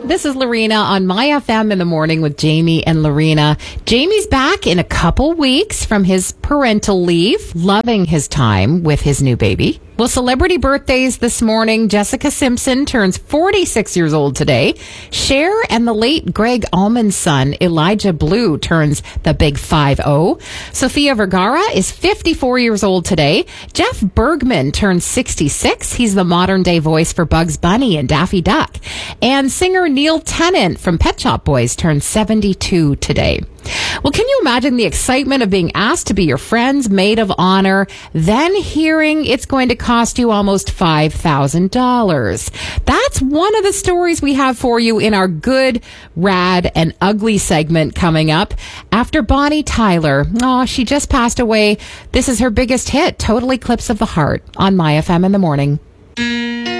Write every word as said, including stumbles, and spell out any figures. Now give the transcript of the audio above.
This is Lorena on My F M in the morning with Jamie and Lorena. Jamie's back in a couple weeks from his parental leave, loving his time with his new baby. Well, celebrity birthdays this morning. Jessica Simpson turns forty-six years old today. Cher and the late Greg Allman's son, Elijah Blue, turns the big five oh. Sofia Vergara is fifty-four years old today. Jeff Bergman turns sixty-six. He's the modern-day voice for Bugs Bunny and Daffy Duck. And singer Neil Tennant from Pet Shop Boys turns seventy-two today. Well, can you imagine the excitement of being asked to be your friend's maid of honor, then hearing it's going to cost you almost five thousand dollars? That's one of the stories we have for you in our good, rad, and ugly segment coming up. After Bonnie Tyler, oh, she just passed away. This is her biggest hit, Total Eclipse of the Heart, on My F M in the morning.